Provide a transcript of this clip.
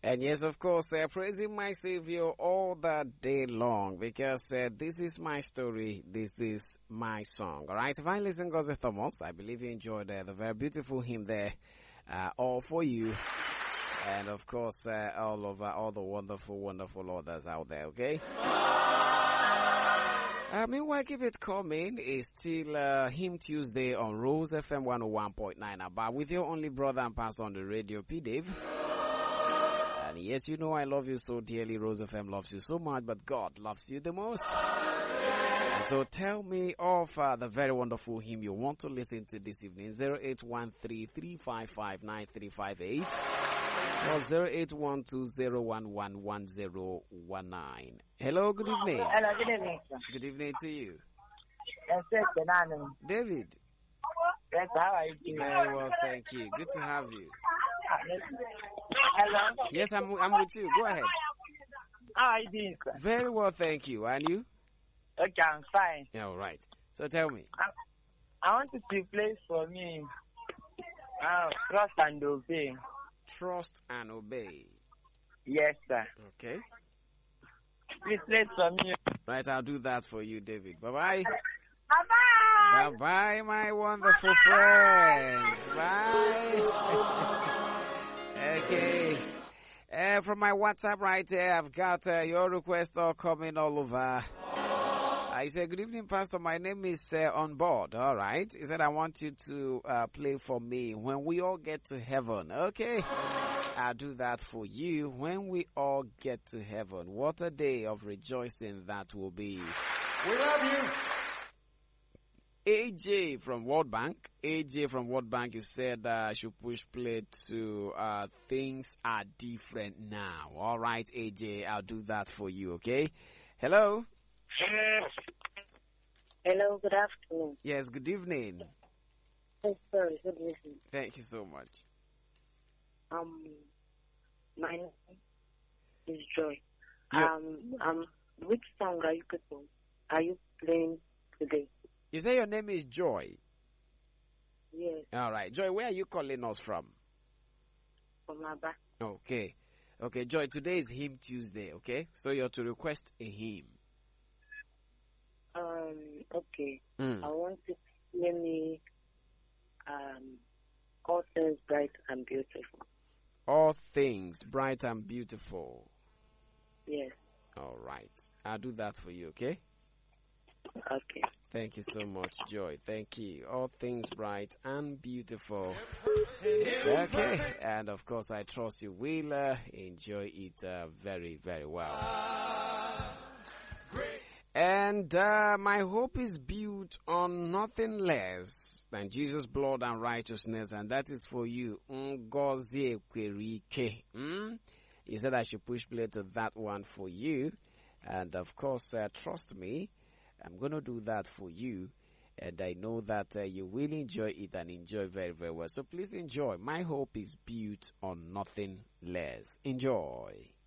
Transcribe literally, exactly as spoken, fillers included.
And yes, of course, uh, praising my Savior all that day long, because uh, this is my story, this is my song. All right, if I listen, God's Thomas, I believe you enjoyed uh, the very beautiful hymn there, uh, all for you. And of course, uh, all over all the wonderful, wonderful others out there, okay? Uh, meanwhile, keep it coming. It's still uh, Hymn Tuesday on Rose F M one oh one point nine. About with your only brother and pastor on the radio, P. Dave. And yes, you know I love you so dearly. Rose F M loves you so much, but God loves you the most. And so tell me of uh, the very wonderful hymn you want to listen to this evening. zero eight one three, three five five, nine three five eight or zero eight one two, zero one one, one zero one nine. Hello, good evening. Hello, good evening, sir. Good evening to you. Yes, sir, David. Yes, how are you doing? Very well, thank you. Good to have you. Hello? Yes, I'm I'm with you. Go ahead. How are you doing, sir? Very well, thank you. And you? Okay, I'm fine. Yeah, all right. So tell me. I, I want you to play for me uh, Trust and Obey. Trust and Obey. Yes, sir. Okay. Please play it for me. Right, I'll do that for you, David. Bye-bye. Bye-bye. Bye-bye, my wonderful friend. Bye. Okay. Uh, from my WhatsApp right here, I've got uh, your request all coming all over. I said, good evening, Pastor. My name is uh, On Board. All right. He said, I want you to uh, play for me When We All Get to Heaven. Okay. I'll do that for you when we all get to heaven. What a day of rejoicing that will be. We love you. A J from World Bank. A J from World Bank, you said uh, I should push play to uh, Things Are Different Now. All right, A J, I'll do that for you, okay? Hello? Hello, good afternoon. Yes, good evening. Oh, sorry, good evening. Thank you so much. Um, my name is Joy. Yeah. Um, um, which song are you people, are you playing today? You say your name is Joy? Yes. All right. Joy, where are you calling us from? From Aba. Okay. Okay, Joy, today is Hymn Tuesday, okay? So you're to request a hymn. Um, okay. Mm. I want you to play me, um, All Things Bright and Beautiful. All Things Bright and Beautiful. Yes. All right. I'll do that for you, okay? Okay. Thank you so much, Joy. Thank you. All Things Bright and Beautiful. Okay. And of course, I trust you will uh, enjoy it uh, very, very well. And uh, my hope is built on nothing less than Jesus' blood and righteousness, and that is for you. Ngozi Ekwerike. Mm? You said I should push play to that one for you. And of course, uh, trust me, I'm going to do that for you. And I know that uh, you will enjoy it and enjoy very, very well. So please enjoy. My hope is built on nothing less. Enjoy.